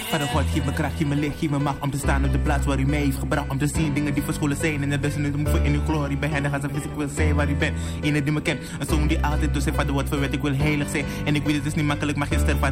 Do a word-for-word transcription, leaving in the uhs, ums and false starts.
Vader God, geef me kracht, geef me licht, geef me macht om te staan op de plaats waar u mij heeft gebracht. Om te zien dingen die verscholen zijn en het beste te moeven in uw glorie. Bij hen gaan ze ik wil zijn waar u bent. Ene die me kent, een zoon die altijd door zijn vader wordt verwet. Ik wil heilig zijn en ik weet het is niet makkelijk, maar geen ster van